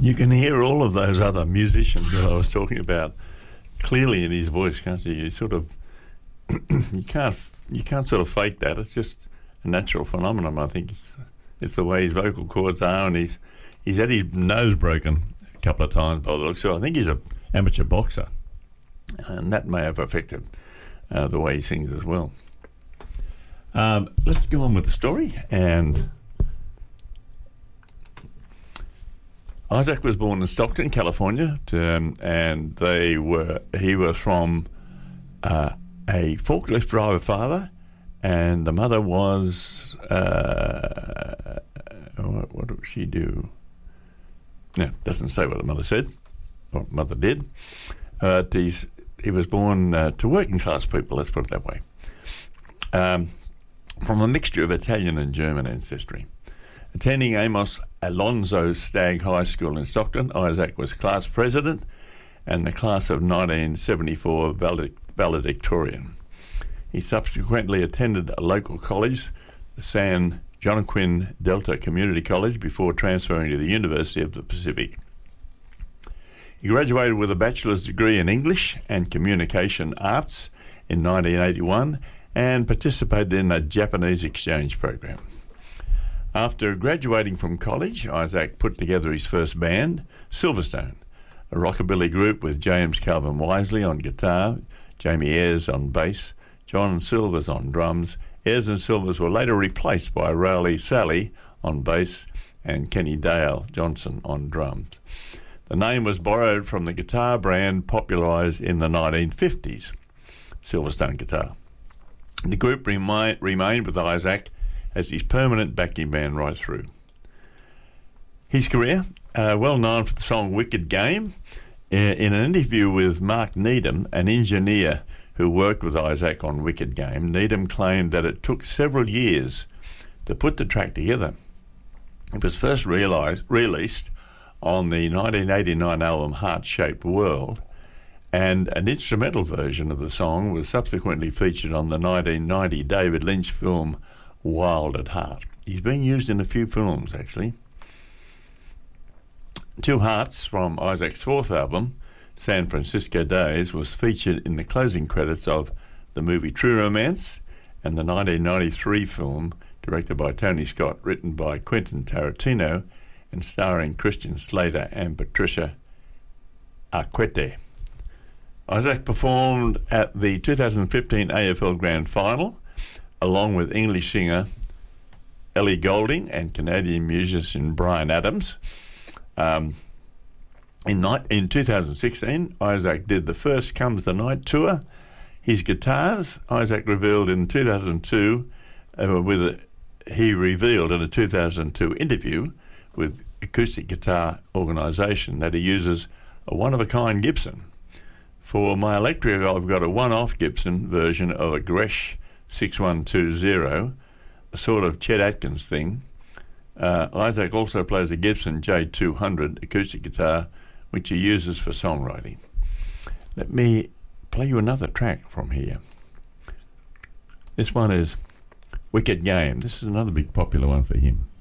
You can hear all of those other musicians that I was talking about clearly in his voice, can't you? You sort of you can't sort of fake that. It's just a natural phenomenon. I think it's the way his vocal cords are, and he's had his nose broken a couple of times by the looks. So I think he's an amateur boxer, and that may have affected the way he sings as well. Let's go on with the story. And Isaac was born in Stockton, California, and he was from a forklift driver father, and the mother was what did she do? No, doesn't say what the mother said, what mother did. He was born to working class people, let's put it that way, from a mixture of Italian and German ancestry. Attending Amos Alonzo Stagg High School in Stockton, Isaac was class president and the class of 1974 valedictorian. He subsequently attended a local college, the San Joaquin Delta Community College, before transferring to the University of the Pacific. He graduated with a bachelor's degree in English and Communication Arts in 1981 and participated in a Japanese exchange program. After graduating from college, Isaac put together his first band, Silverstone, a rockabilly group with James Calvin Wisely on guitar, Jamie Ayres on bass, John Silvers on drums. Ayres and Silvers were later replaced by Rowley Sally on bass and Kenny Dale Johnson on drums. The name was borrowed from the guitar brand popularised in the 1950s, Silverstone Guitar. The group remained with Isaac as his permanent backing band right through. His career, well known for the song Wicked Game. In an interview with Mark Needham, an engineer who worked with Isaac on Wicked Game, Needham claimed that it took several years to put the track together. It was first released on the 1989 album Heart-Shaped World, and an instrumental version of the song was subsequently featured on the 1990 David Lynch film Wild at Heart. He's been used in a few films, actually. Two Hearts from Isaac's fourth album, San Francisco Days, was featured in the closing credits of the movie True Romance and the 1993 film directed by Tony Scott, written by Quentin Tarantino and starring Christian Slater and Patricia Arquette. Isaac performed at the 2015 AFL Grand Final along with English singer Ellie Goulding and Canadian musician Bryan Adams. In 2016, Isaac did the first Comes the Night tour. His guitars, Isaac revealed in 2002, he revealed in a 2002 interview with Acoustic Guitar Organisation that he uses a one-of-a-kind Gibson. For my electric, I've got a one-off Gibson version of a Gresh 6120, a sort of Chet Atkins thing. Isaac also plays a Gibson J200 acoustic guitar, which he uses for songwriting. Let me play you another track from here. This one is Wicked Game. This is another big popular one for him.